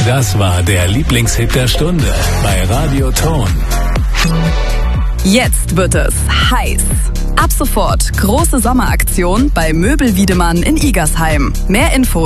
Das war der Lieblingshit der Stunde bei Radio Ton. Jetzt wird es heiß. Ab sofort große Sommeraktion bei Möbel Wiedemann in Igersheim. Mehr Infos